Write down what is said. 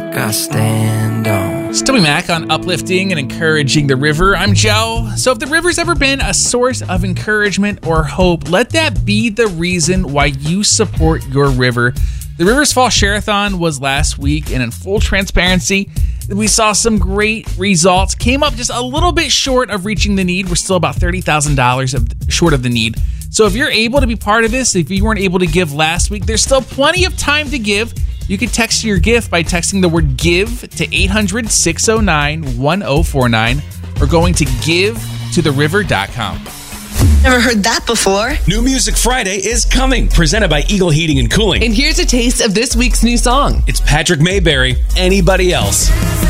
rock I stand on. It's Toby Mac on uplifting and encouraging the river. I'm Joe. So if the river's ever been a source of encouragement or hope, let that be the reason why you support your river. The Rivers Fall Share-a-thon was last week, and in full transparency, we saw some great results. Came up just a little bit short of reaching the need. We're still about $30,000 short of the need. So if you're able to be part of this, if you weren't able to give last week, there's still plenty of time to give. You can text your gift by texting the word GIVE to 800-609-1049 or going to givetotheriver.com. Never heard that before. New Music Friday is coming, presented by Eagle Heating and Cooling. And here's a taste of this week's new song. It's Patrick Mayberry, Anybody Else.